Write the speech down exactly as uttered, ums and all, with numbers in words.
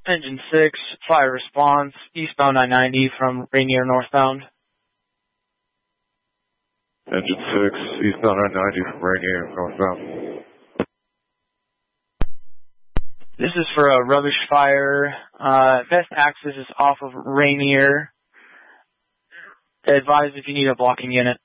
Engine six, fire response, eastbound nine ninety from Rainier northbound. Engine six, eastbound nine ninety from Rainier northbound. This is for a rubbish fire. Uh, best access is off of Rainier. Advise if you need a blocking unit.